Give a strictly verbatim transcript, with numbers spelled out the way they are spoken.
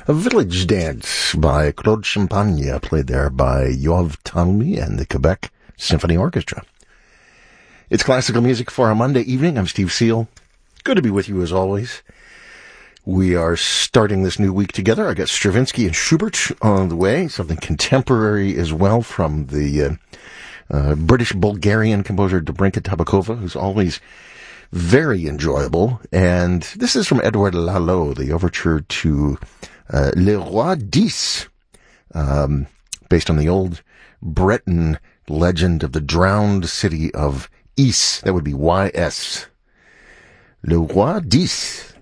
A Village Dance by Claude Champagne, played there by Yoav Talmy and the Quebec Symphony Orchestra. It's classical music for a Monday evening. I'm Steve Seal. Good to be with you as always. We are starting this new week together. I got Stravinsky and Schubert on the way, something contemporary as well from the uh, uh, British-Bulgarian composer Dobrinka Tabakova, who's always very enjoyable. And this is from Edouard Lalo, the overture to uh, Le Roi d'Ys, um, based on the old Breton legend of the drowned city of Ys. That would be Y S. Le Roi d'Ys.